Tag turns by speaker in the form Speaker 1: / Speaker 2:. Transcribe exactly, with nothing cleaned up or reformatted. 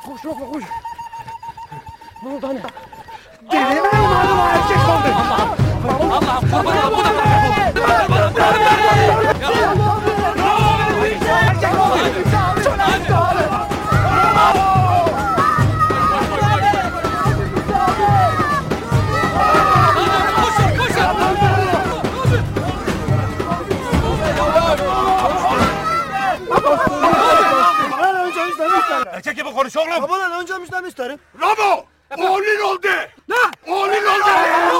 Speaker 1: Koş Ramo koş. Ne oldu anne?
Speaker 2: Gelin mi oğlum erkek oldu?
Speaker 3: Allah'ım Allah'ım kurban olayım bu da
Speaker 2: Erkek oldu.
Speaker 4: Erkek gibi konuş oğlum.
Speaker 1: Babadan önce müjdemiş isterim.
Speaker 4: Ramo! Oğlun oldu. Ne? Oğlun oldu.